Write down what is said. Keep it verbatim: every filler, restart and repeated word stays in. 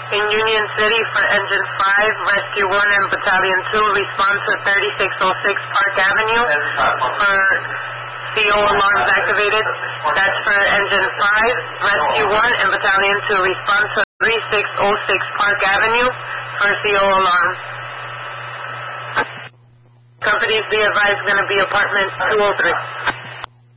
In Union City for Engine five, Rescue one and Battalion two respond to thirty-six oh six Park Avenue for C O alarms activated. That's for Engine five, Rescue one and Battalion two respond to thirty-six oh six Park Avenue for C O alarms. Companies be advised going to be apartment two oh three.